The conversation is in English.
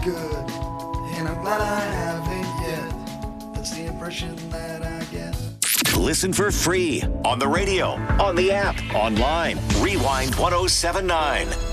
good, and I'm glad I haven't yet. That's the impression that I get. Listen for free on the radio, on the app, online. Rewind 1079.